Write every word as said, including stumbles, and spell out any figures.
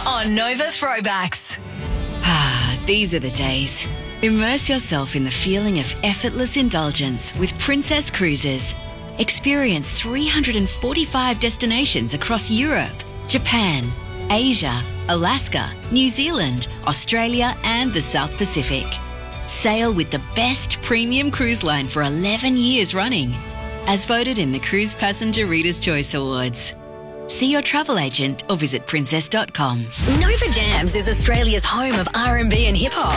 on Nova Throwbacks. Ah, these are the days. Immerse yourself in the feeling of effortless indulgence with Princess Cruises. Experience three hundred forty-five destinations across Europe, Japan, Asia, Alaska, New Zealand, Australia and the South Pacific. Sail with the best premium cruise line for eleven years running, as voted in the Cruise Passenger Reader's Choice Awards. See your travel agent or visit princess dot com. Nova Jams is Australia's home of R and B and hip hop.